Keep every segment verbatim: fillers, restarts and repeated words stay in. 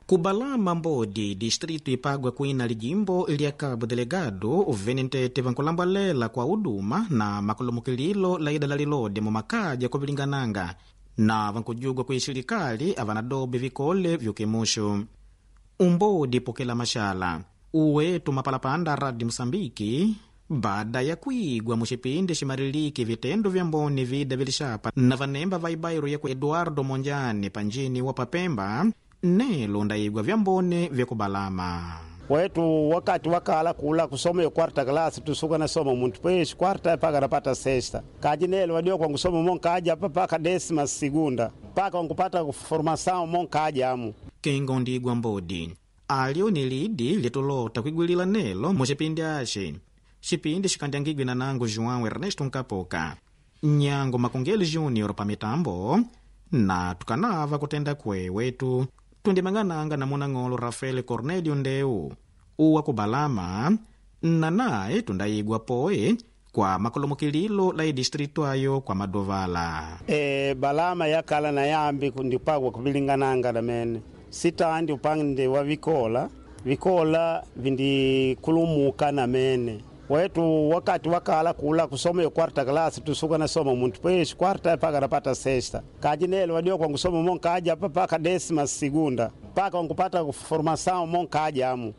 Kubalama Mbodi, distrito ipagwa kuina lijimbo ilya Cabo Delegado, uvenentete vankulambalela kwa uduma na makulumukililo la ida la lilode mu makaja kuvilingananga na vankujugwa kwa ishilikali avanadobe vikole vyukimushu. Umbodi pokela mashala uwetu mapalapanda radi Msambiki baada ya kuigwa mushipindi shimariliki vitendo vya mboni vida vilishapa na vanemba vaibairo ya ku Eduardo Monjani panjini wa Papemba nelo ndaigwa vya mbone vya kubalama. Wetu wakati wakala kula kusoma yo kwarta klasi tusuka na soma muntu peishi kwarta paka napata sexta. Kaji nelo wadio kwa kusoma monka aja paka desima segunda. Paka wankupata formação monka aja amu. Kengo ndigwa Mbodi alio ni lidi litolota kwigwilila nelo mushipindi ashe. Shipindi shikandangigwi na nangu João Ernesto Nkapoka Nyango Makongeli Junior pa mitambo na tukanava kutenda kwe wetu tundimangananga na munang'olo Rafael Cornelio Ndeu uwa kubalama na nae tundaigwa poe kwa makolomokililo la distrito ayo kwa madovala. E, balama ya kala na yambi kundipagwa kubilingananga na mene sita andi upande wa vikola vikola vindi kulumuka na mene wetu wakati wakala kula kusoma yo kwarta klasi tusuka na soma muntu peishi kwarta paka napata sexta. Kaji nelo wadio kwa kusoma monka aja paka desima segunda. Paka wankupata formação monka aja amu.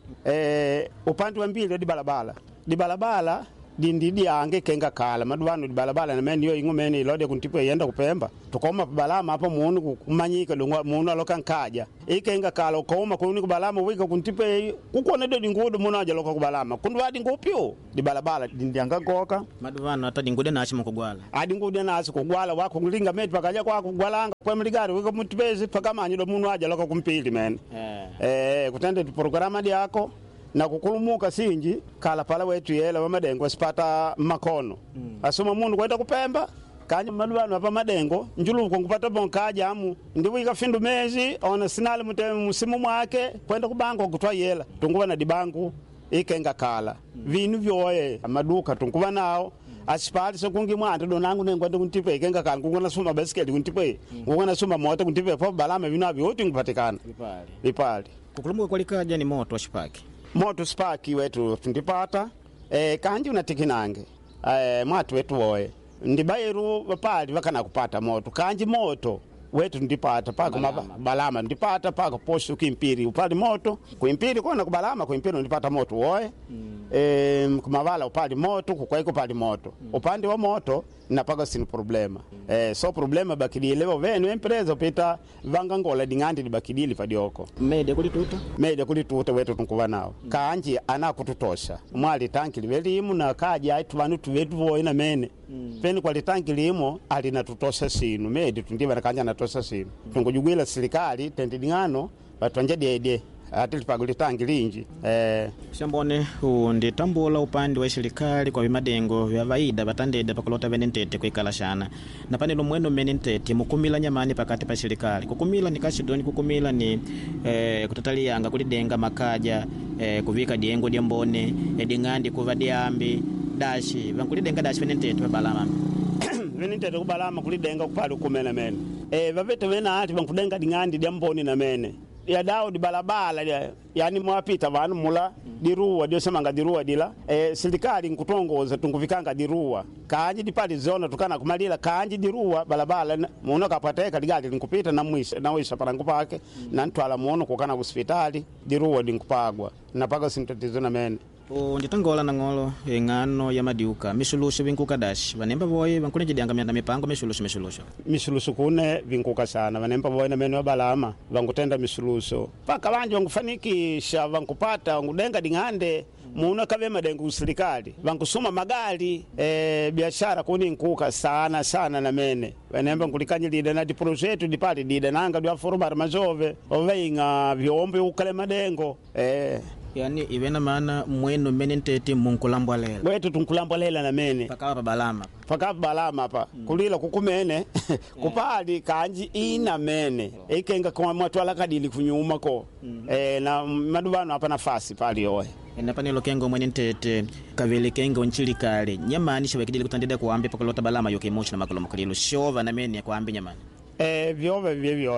E, upande wa mbili di balabala. Di balabala dindidi ange kenga kala maduano di balabala na meni yo ingumeni ilode kuntipo yenda kupemba tukoma balama hapo muunu kumanyika lungwa muunu aloka nkaja ikenga kala ukoma kuni kubalama wika kuntipo kukuona do dingudo muunu aja loka kubalama kundu adi ngupyo di balabala dindianga goka maduano ata dingude na ashimo kugwala adi ngude na ashimo kugwala wako ngulinga metu pakaja kwa kugwalanga kwa mligari wika mutipezi pakamanyi do muunu aja loka kumpili men eh eh kutende programa di yako na kukulumuka sinji kala pala wetu yela wa madengo sipata makono mm. Asoma mundu kwenda kupemba kanya maduano hapa madengo njulu kupata bonkaja amu ndiwe ikafindu mezi ona sinali mutemu musimu mwake kwenda kubango kutwa yela tunguwa na dibangu ikenga kala mm. Vinu vyoye maduka tunguwa nao mm. Asipali sokungi mwante donangu nengwende kuntipe ikenga kala ngungona suma basikeli kuntipe mm. Ngungona suma moto kuntipe po balama vinu abi wote ngupatikana vipali vipali kukulumuka kwalikaja ni moto washipaki moto spaki wetu ndipata e, kanji unatikinange e, mwatu wetu woye ndibairu pali wakana kupata moto kanji moto wetu ndipata paka balama, balama ndipata paka posho kimpiri upali moto kuimpiri kona kubalama kuimpiri ndipata moto woye mm. E, kumavala upali moto kukwaiko pali moto mm. Upande wa moto napaka sinu problema mm. E, so problema bakidile venu empresa upita vanga ngola dingandi di bakidili fadioko mede kulituta mede kulituta wetu tunkuwa nao mm. Kanji anakututosha mwali tanki livelimu na kaji aitu vanu tuwetu voye na mene mm. Peni kwa litanki limo alinatutosha sinu mede tundiwa na kanja natosha sinu mm. Tungujugwila serikali tendidingano watuanjadi ede atili pagulitangi linji eh shambone unditambula upande wa serikali kwa vimadengo vya vaida batandeda pakulota venentete kuikalashana na panelo mweno menentete mukumila nyamani pakati pa serikali kukumila ni kashidoni kukumila ni eh kutotalianga kulidenga makaja eh kuvika diengo diambone edingandi kuvadiambi dashi vankulidenga dashi venentete balama venentete kubalama kulidenga kupali kumena mene eh vavete vena ati vankudenga dingandi diambone na mene ya dao di balabala ya, yani mwapita vanu mula diruwa dio semanga diruwa dila e, serikali nkutongoza tunkuvikanga diruwa kanji dipali zona tukana kumalila kanji diruwa balabala muno kapateka digali nkupita na mwisha na wisha parangu pake mm. Na ntwala muno kukana hospitali diruwa dinkupagwa napaga sintatizo na mene o nditangola na ngolo engano ya madiuka misuluso vinkuka dash vanemba voye vankuneje dianga na mipango misuluso misuluso misuluso kune vinkuka sana vanemba voye na meno ya balama vangutenda misuluso paka vanje vangufanikisha vankupata vangudenga dingande muno kave madengu serikali vankusuma magali e, biashara kuni nkuka sana sana na mene vanemba nkulikanye lida na di projeto di pali lida nanga dia formar mazove ovenga vyombe ukale madengo e, yani ivena maana mwenu menentete munkulambwalela wetu tunkulambwalela na mene pakapa balama pakapa balama hapa mm. Kulila kukumene kupali kanji ina mene ikenga kwa mwatwala kadili kunyuma ko mm. E, na madubano hapa nafasi pali yoye Napanelo kengo mwenentete kavele kengo nchilikale nyamani shawekidili kutandida kuambi pakulota balama yoke mochi na makolo mkalilo shova na meni ya kuambi nyamani eh vyove vyevyoe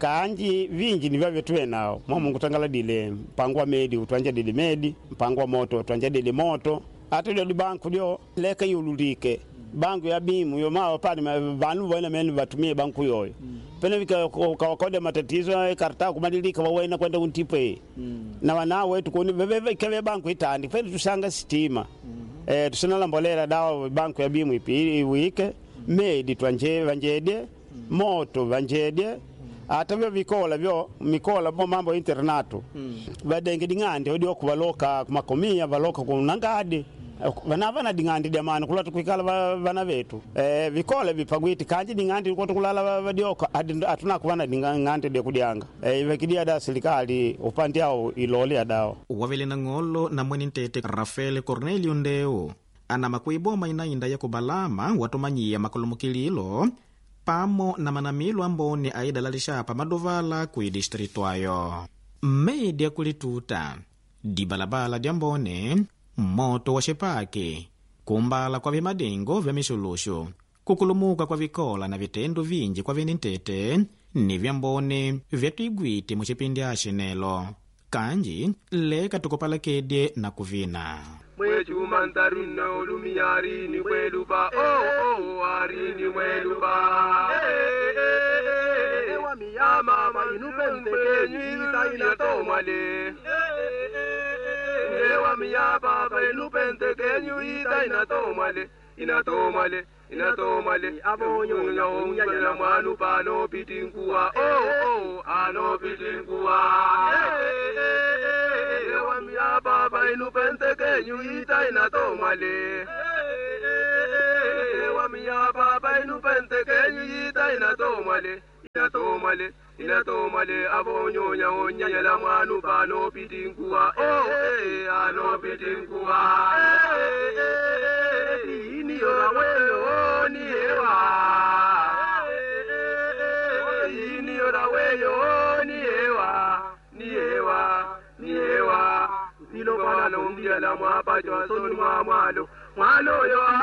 kanji vinji ni vavyo tuwe nao mwamu kutangala dile mpango wa medi utwanja dile medi mpango wa moto utwanja dile moto ate dile banku dio leka yululike banku ya bimu yo mao pali vanu wana meni vatumie banku yoyo mm. pene vika kawakode matatizo karta kumadilika wawena kwenda untipe mm. na wana wetu kuni veveve keve banku itandi pene tusanga sitima mm. eh, tusinala mbolera dawa banku ya bimu ipi wike mm. medi twanje vanjede mm. moto vanjede ata vyo vikola vyo mikola bo mambo internato mm. vadenge dingandi odio kubaloka kumakomia baloka kunangadi vana vana dingandi demana kulatu kwikala vana vetu eh vikola vipagwiti kanji dingandi ko kulala vadioka atuna kuvana dingandi de kudianga eh ivekidia da serikali upande yao ilole adao wavele na ngolo na mweni ntete Rafael Cornelio Ndeo ana makuiboma inainda ya kubalama watomanyia makolomukililo pamo na manamilo amboni aida lalishapa madovala kui distrito ayo media kulituta di balabala diambone moto wa shepake kumbala kwa vimadengo vya mishulushu kukulumuka kwa vikola na vitendo vinji kwa vinintete ni vyambone vyatuigwiti muchipindi ashenelo kanji leka tukopalakedye na kuvina mwechuma ntaruna olumiyari ni mwelupa oh oh ari ni mwelupa ewa miyama mainupempekenyi itainatomale ewa miyaba mainupentekenyu itainatomale inatomale inatomale abonyonya onyanya mwanu pano pitinkuwa oh oh ano pitinkuwa ewa miyaba mainupentekenyu itainatomale ewa miyaba mainupentekenyu itainatomale inatomale inatomale abonyonya onyanya mwanu pano pitinkuwa oh eh ano pitinkuwa ini yora weyo ni ewa ini yora weyo ni ewa ni ewa ni ewa ilo bana no ndia la mwapa jo sonu mwalo mwalo yo